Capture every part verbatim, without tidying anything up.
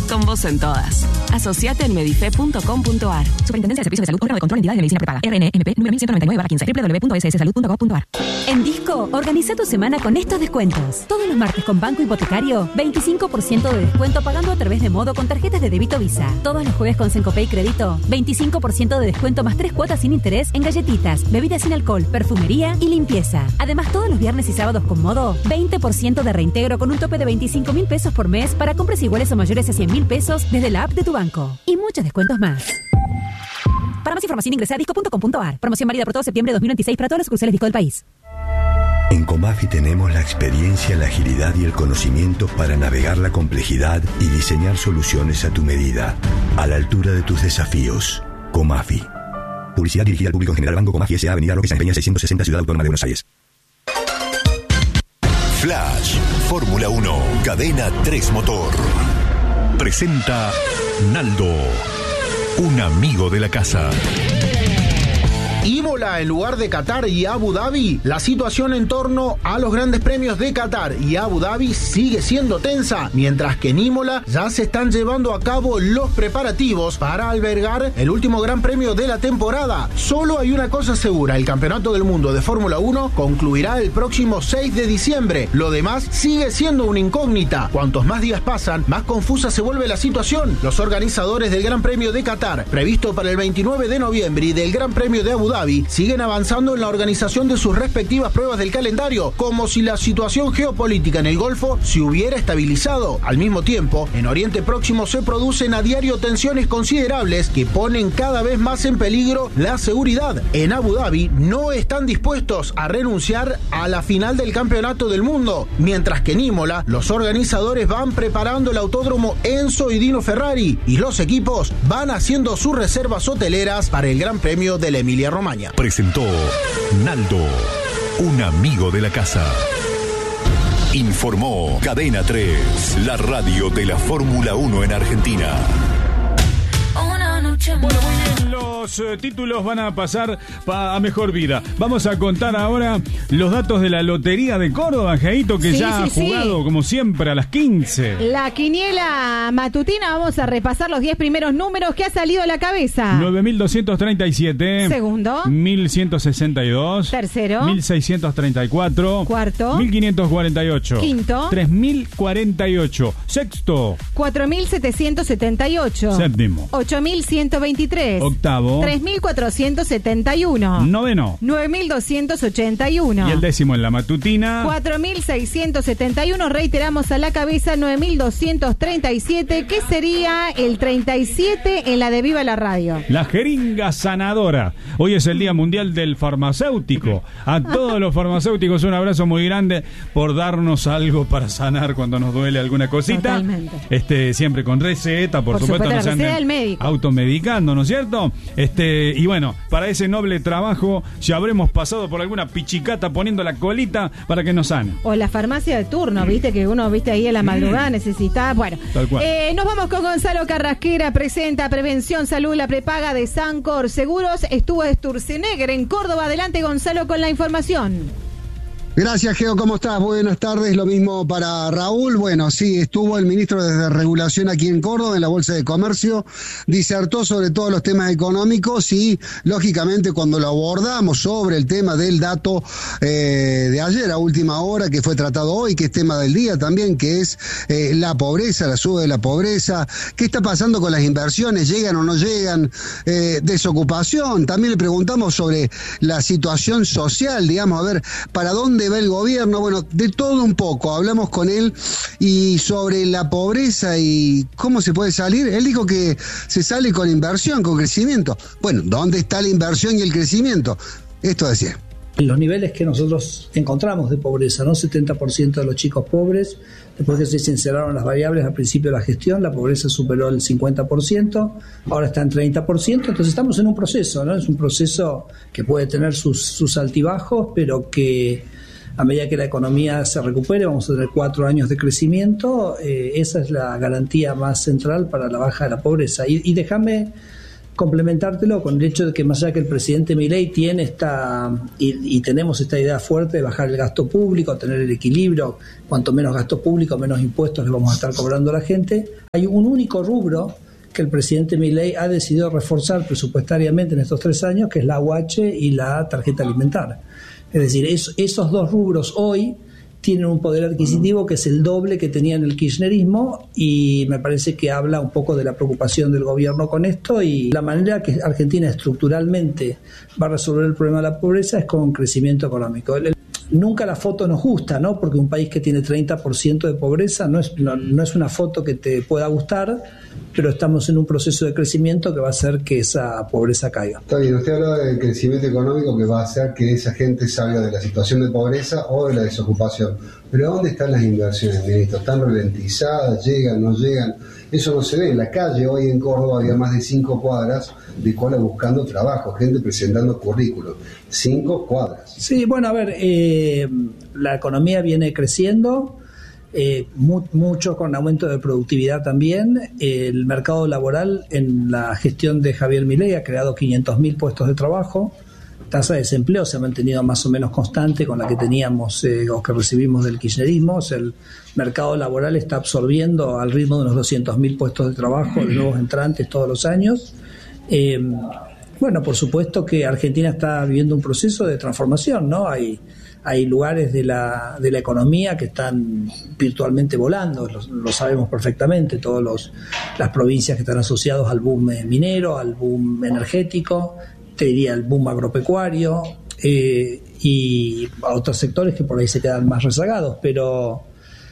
con vos en todas. Asociate en medife punto com punto ar. Superintendencia de Servicios de Salud, órgano de control de entidades de medicina prepaga. R N M P nueve mil ciento noventa y nueve barra quince. doble u doble u doble u punto s s salud punto gov punto ar. En Disco, organiza tu semana con estos descuentos. Todos los martes con Banco Hipotecario, veinticinco por ciento de descuento pagando a través de Modo con tarjetas de débito Visa. Todos los jueves con Sencopay Crédito, veinticinco por ciento de descuento más tres cuotas sin interés en galletitas, bebidas sin alcohol, perfumería y limpieza. Además, todos los viernes y sábados con Modo, veinte por ciento de reintegro con un tope de veinticinco mil pesos por mes para compras iguales o mayores a cien mil pesos desde la app de tu banco. Y muchos descuentos más. Para más información ingresa a disco punto com punto ar. Promoción válida por todo septiembre de dos mil veintiséis para todas las sucursales Disco del país. En Comafi tenemos la experiencia, la agilidad y el conocimiento para navegar la complejidad y diseñar soluciones a tu medida, a la altura de tus desafíos. Comafi. Publicidad dirigida al público en general. Banco Comafi S A. Avenida Roque San Peña seiscientos sesenta, Ciudad Autónoma de Buenos Aires. Flash, Fórmula uno, Cadena tres Motor. Presenta Naldo, un amigo de la casa. Imola en lugar de Qatar y Abu Dhabi. La situación en torno a los grandes premios de Qatar y Abu Dhabi sigue siendo tensa, mientras que en Imola ya se están llevando a cabo los preparativos para albergar el último gran premio de la temporada. Solo hay una cosa segura: el Campeonato del Mundo de Fórmula uno concluirá el próximo seis de diciembre. Lo demás sigue siendo una incógnita. Cuantos más días pasan, más confusa se vuelve la situación. Los organizadores del Gran Premio de Qatar, previsto para el veintinueve de noviembre, y del Gran Premio de Abu Dhabi siguen avanzando en la organización de sus respectivas pruebas del calendario, como si la situación geopolítica en el Golfo se hubiera estabilizado. Al mismo tiempo, en Oriente Próximo se producen a diario tensiones considerables que ponen cada vez más en peligro la seguridad. En Abu Dhabi no están dispuestos a renunciar a la final del Campeonato del Mundo, mientras que en Imola los organizadores van preparando el autódromo Enzo y Dino Ferrari y los equipos van haciendo sus reservas hoteleras para el Gran Premio de la Emilia-Romagna. Presentó Naldo, un amigo de la casa. Informó Cadena tres, la radio de la Fórmula uno en Argentina. Bueno, muy bien, los eh, títulos van a pasar pa- a mejor vida. Vamos a contar ahora los datos de la Lotería de Córdoba, Jaito, que Sí, ya sí, ha jugado, sí. como siempre, a las quince. La quiniela matutina, vamos a repasar los diez primeros números que ha salido a la cabeza. nueve mil doscientos treinta y siete. Segundo. mil ciento sesenta y dos. Tercero. mil seiscientos treinta y cuatro. Cuarto. mil quinientos cuarenta y ocho. Quinto. tres mil cuarenta y ocho. Sexto. cuatro mil setecientos setenta y ocho. Séptimo. ocho mil ciento veintitrés. Octavo. tres mil cuatrocientos setenta y uno. Noveno. nueve mil doscientos ochenta y uno. Y el décimo en la matutina. cuatro mil seiscientos setenta y uno. Reiteramos a la cabeza nueve mil doscientos treinta y siete, que sería el treinta y siete en la de Viva la Radio. La jeringa sanadora. Hoy es el Día Mundial del Farmacéutico. A todos los farmacéuticos un abrazo muy grande por darnos algo para sanar cuando nos duele alguna cosita. Totalmente. Este, siempre con receta, por, Por supuesto, supuesto, no se la receta anden del médico. automedicando, ¿no es cierto? Este, y bueno, para ese noble trabajo ya habremos pasado por alguna pichicata poniendo la colita para que nos sane. O la farmacia de turno, viste, que uno, viste, ahí en la madrugada necesita. Bueno, Tal cual. eh, nos vamos con Gonzalo Carrasquera. Presenta Prevención Salud, la prepaga de Sancor Seguros. Estuvo Sturzenegger en Córdoba. Adelante, Gonzalo, con la información. Gracias, Geo, ¿cómo estás? Buenas tardes, lo mismo para Raúl. Bueno, sí, estuvo el ministro de Regulación aquí en Córdoba, en la Bolsa de Comercio, disertó sobre todos los temas económicos y, lógicamente, cuando lo abordamos sobre el tema del dato eh, de ayer a última hora, que fue tratado hoy, que es tema del día también, que es eh, la pobreza, la suba de la pobreza, qué está pasando con las inversiones, llegan o no llegan, eh, desocupación, también le preguntamos sobre la situación social, digamos, a ver, para dónde va el gobierno, bueno, de todo un poco, hablamos con él y sobre la pobreza y cómo se puede salir. Él dijo que se sale con inversión, con crecimiento. Bueno, ¿dónde está la inversión y el crecimiento? Esto decía. Los niveles que nosotros encontramos de pobreza, ¿no? setenta por ciento de los chicos pobres, después que se sinceraron las variables al principio de la gestión, la pobreza superó el cincuenta por ciento, ahora está en treinta por ciento, entonces estamos en un proceso, ¿no? Es un proceso que puede tener sus, sus altibajos, pero que a medida que la economía se recupere, vamos a tener cuatro años de crecimiento, eh, esa es la garantía más central para la baja de la pobreza. Y, y déjame complementártelo con el hecho de que más allá que el presidente Milei tiene esta, y, y tenemos esta idea fuerte de bajar el gasto público, tener el equilibrio, cuanto menos gasto público, menos impuestos le vamos a estar cobrando a la gente, hay un único rubro que el presidente Milei ha decidido reforzar presupuestariamente en estos tres años, que es la U H y la tarjeta alimentar. Es decir, es, esos dos rubros hoy tienen un poder adquisitivo que es el doble que tenían el kirchnerismo, y me parece que habla un poco de la preocupación del gobierno con esto, y la manera que Argentina estructuralmente va a resolver el problema de la pobreza es con crecimiento económico. El, Nunca la foto nos gusta, ¿no? Porque un país que tiene treinta por ciento de pobreza no es, no, no es una foto que te pueda gustar, pero estamos en un proceso de crecimiento que va a hacer que esa pobreza caiga. Está bien, usted habla del crecimiento económico que va a hacer que esa gente salga de la situación de pobreza o de la desocupación. Pero ¿dónde están las inversiones, ministro? ¿Están ralentizadas? ¿Llegan? ¿No llegan? Eso no se ve. En la calle hoy en Córdoba había más de cinco cuadras de cola buscando trabajo, gente presentando currículos. Cinco cuadras. Sí, bueno, a ver, eh, la economía viene creciendo, eh, mu- mucho con aumento de productividad también. El mercado laboral en la gestión de Javier Milei ha creado quinientos mil puestos de trabajo. Tasa de desempleo se ha mantenido más o menos constante con la que teníamos eh, o que recibimos del kirchnerismo. O sea, el mercado laboral está absorbiendo al ritmo de unos doscientos mil puestos de trabajo de nuevos entrantes todos los años. Eh, bueno, por supuesto que Argentina está viviendo un proceso de transformación, ¿no? Hay, hay lugares de la, de la economía que están virtualmente volando, lo, lo sabemos perfectamente, todas los, las provincias que están asociadas al boom minero, al boom energético, te diría el boom agropecuario, eh, y a otros sectores que por ahí se quedan más rezagados, pero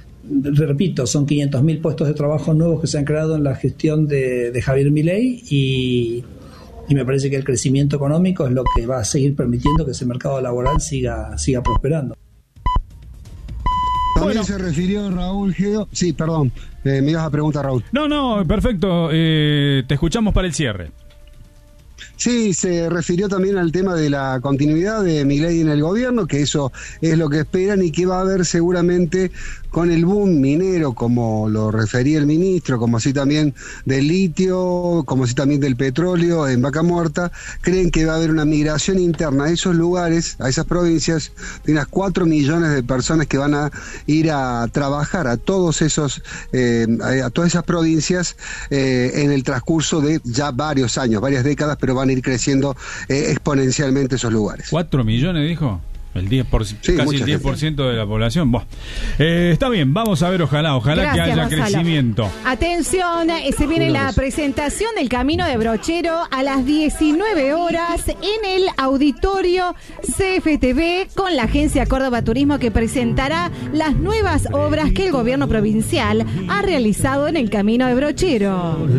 repito, son quinientos mil puestos de trabajo nuevos que se han creado en la gestión de, de Javier Milei, y, y me parece que el crecimiento económico es lo que va a seguir permitiendo que ese mercado laboral siga, siga prosperando. También bueno. Se refirió Raúl Geo. Sí, perdón, eh, me ibas a preguntar, Raúl. No, no, perfecto, eh, te escuchamos para el cierre. Sí, se refirió también al tema de la continuidad de Milei en el gobierno, que eso es lo que esperan y que va a haber seguramente con el boom minero, como lo refería el ministro, como así también del litio, como así también del petróleo en Vaca Muerta. Creen que va a haber una migración interna a esos lugares, a esas provincias, de unas cuatro millones de personas que van a ir a trabajar a todos esos, eh, a todas esas provincias eh, en el transcurso de ya varios años, varias décadas, pero van a ir creciendo eh, exponencialmente esos lugares. ¿Cuatro millones dijo? El diez por ciento, sí, casi el diez por ciento de la población. Bueno, eh, está bien, vamos a ver, ojalá, ojalá Gracias, que haya Gonzalo. Crecimiento. Atención, eh, se viene la presentación del Camino de Brochero a las diecinueve horas en el auditorio C F T V con la Agencia Córdoba Turismo, que presentará las nuevas obras que el gobierno provincial ha realizado en el Camino de Brochero.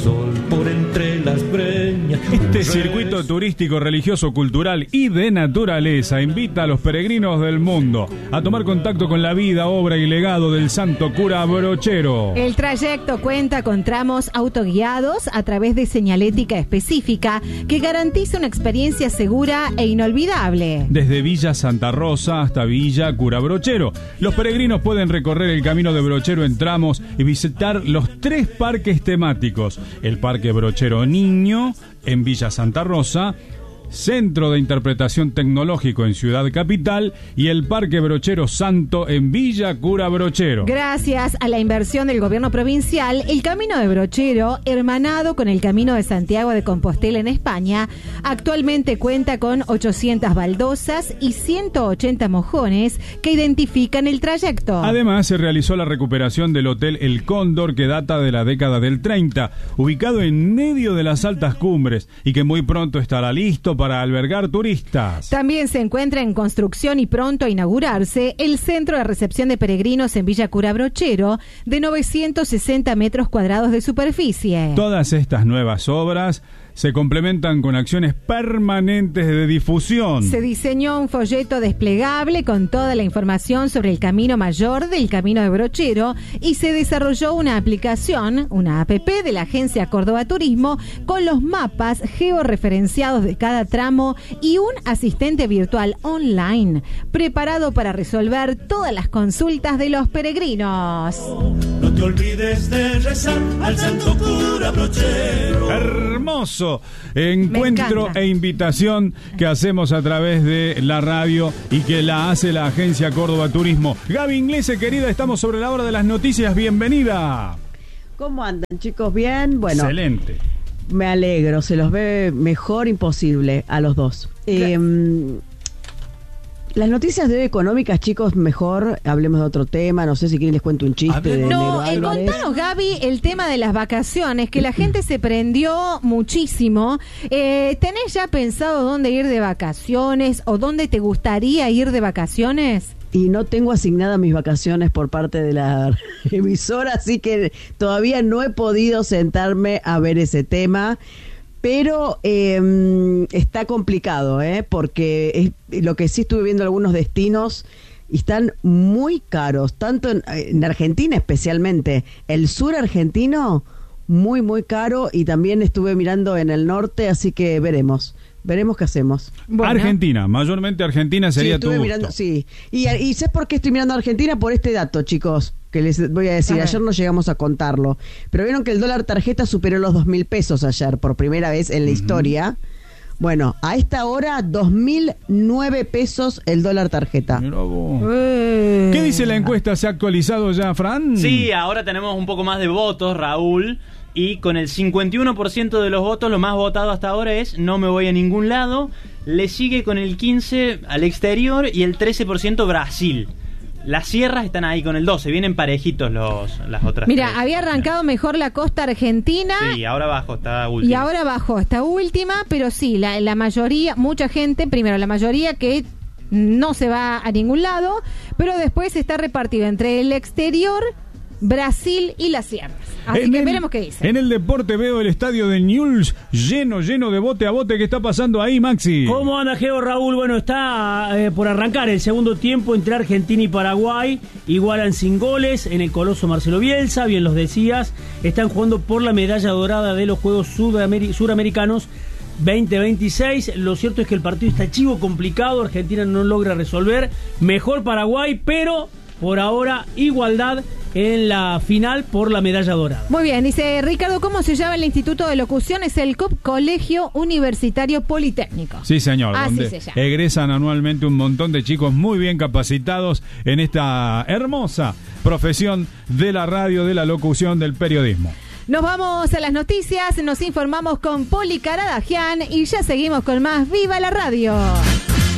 Este circuito turístico, religioso, cultural y de naturaleza invita a los peregrinos del mundo a tomar contacto con la vida, obra y legado del santo cura Brochero. El trayecto cuenta con tramos autoguiados a través de señalética específica que garantiza una experiencia segura e inolvidable. Desde Villa Santa Rosa hasta Villa Cura Brochero, los peregrinos pueden recorrer el Camino de Brochero en tramos y visitar los tres parques temáticos: el Parque Brochero Niño en Villa Santa Rosa, Centro de Interpretación Tecnológico en Ciudad Capital y el Parque Brochero Santo en Villa Cura Brochero. Gracias a la inversión del gobierno provincial, el Camino de Brochero, hermanado con el Camino de Santiago de Compostela en España, actualmente cuenta con ochocientas baldosas y ciento ochenta mojones que identifican el trayecto. Además, se realizó la recuperación del Hotel El Cóndor, que data de la década del treinta, ubicado en medio de las altas cumbres y que muy pronto estará listo para albergar turistas. También se encuentra en construcción y pronto a inaugurarse el centro de recepción de peregrinos en Villa Cura Brochero, de novecientos sesenta metros cuadrados de superficie. Todas estas nuevas obras se complementan con acciones permanentes de difusión. Se diseñó un folleto desplegable con toda la información sobre el camino mayor del Camino de Brochero y se desarrolló una aplicación, una app de la Agencia Córdoba Turismo, con los mapas georreferenciados de cada tramo y un asistente virtual online preparado para resolver todas las consultas de los peregrinos. No te olvides de rezar al santo cura Brochero. Hermoso hermoso encuentro e invitación que hacemos a través de la radio y que la hace la Agencia Córdoba Turismo. Gaby Inglese, querida, estamos sobre la hora de las noticias. Bienvenida. ¿Cómo andan, chicos? ¿Bien? Bueno. Excelente. Me alegro, se los ve mejor imposible a los dos. Eh, las noticias de hoy económicas, chicos, mejor hablemos de otro tema. No sé si quieren les cuento un chiste de No, eh, Negro Álvarez. contanos, Gaby, el tema de las vacaciones, que la gente se prendió muchísimo. Eh, ¿Tenés ya pensado dónde ir de vacaciones o dónde te gustaría ir de vacaciones? Y no tengo asignadas mis vacaciones por parte de la emisora, así que todavía no he podido sentarme a ver ese tema. Pero eh, está complicado, ¿eh? Porque es, lo que sí estuve viendo algunos destinos y están muy caros, tanto en, en Argentina especialmente. El sur argentino, muy, muy caro, y también estuve mirando en el norte, así que veremos. Veremos qué hacemos. Bueno. Argentina, mayormente Argentina sería sí, tu gusto. Mirando, sí, y, y ¿sabes por qué estoy mirando a Argentina? Por este dato, chicos, que les voy a decir. Ayer no llegamos a contarlo, pero vieron que el dólar tarjeta superó los dos mil pesos ayer, por primera vez en la uh-huh. historia. Bueno, a esta hora, dos mil nueve pesos el dólar tarjeta. Eh. ¿Qué dice la encuesta? ¿Se ha actualizado ya, Fran? Sí, ahora tenemos un poco más de votos, Raúl. Y con el cincuenta y uno por ciento de los votos, lo más votado hasta ahora es no me voy a ningún lado. Le sigue con el quince por ciento al exterior y el trece por ciento Brasil. Las sierras están ahí con el doce, vienen parejitos los, las otras. Mira, tres. había arrancado mejor la costa argentina. Sí, ahora abajo está última. Y ahora bajó esta última, pero sí, la, la mayoría, mucha gente, primero la mayoría que no se va a ningún lado, pero después está repartido entre el exterior, Brasil y las sierras. Así en que el, veremos qué dice. En el deporte veo el estadio de Newell's lleno, lleno de bote a bote. ¿Qué está pasando ahí, Maxi? ¿Cómo anda, Geo, Raúl? Bueno, está eh, por arrancar el segundo tiempo entre Argentina y Paraguay. Igualan sin goles en el Coloso Marcelo Bielsa, bien los decías. Están jugando por la medalla dorada de los Juegos Sudamer- Suramericanos veinte veintiséis. Lo cierto es que el partido está chivo, complicado. Argentina no logra resolver. Mejor Paraguay, pero por ahora igualdad en la final por la medalla dorada. Muy bien, dice Ricardo, ¿cómo se llama el Instituto de Locución? Es el C U P, Colegio Universitario Politécnico. Sí, señor, Así donde se llama. egresan anualmente un montón de chicos muy bien capacitados en esta hermosa profesión de la radio, de la locución, del periodismo. Nos vamos a las noticias, nos informamos con Poli Caradagian y ya seguimos con más Viva la Radio.